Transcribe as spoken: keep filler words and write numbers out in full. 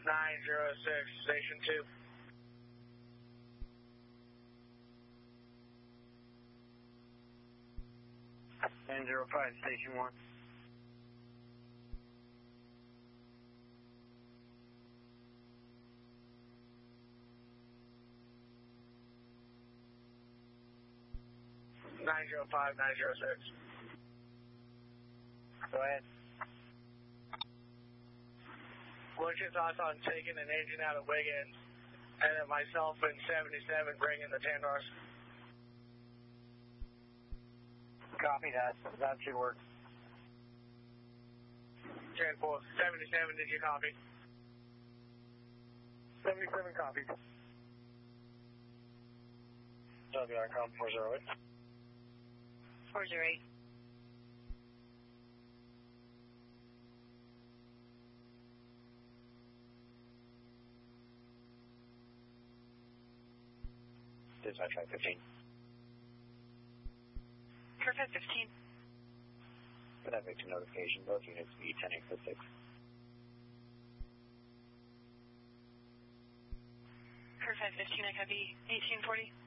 nine zero six, Station two. nine zero five, Station one. nine zero five, nine zero six. Go ahead. What's your thoughts on taking an engine out of Wiggins and then myself and seventy-seven bringing the Tandars? Copy that. That should work. ten four. seventy-seven, did you copy? seventy-seven copied. W R com four zero eight. four zero eight. Dispatch five fifteen. Curve fifteen. For that victim notification, both units be ten eight six. Curve fifteen, I copy eighteen forty.